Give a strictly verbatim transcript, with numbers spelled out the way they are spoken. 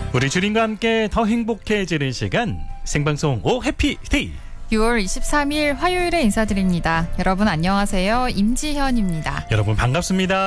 우리 주린과 함께 더 행복해지는 시간 생방송 오 해피데이. 유월 이십삼일 화요일에 인사드립니다. 여러분 안녕하세요. 임지현입니다. 여러분 반갑습니다.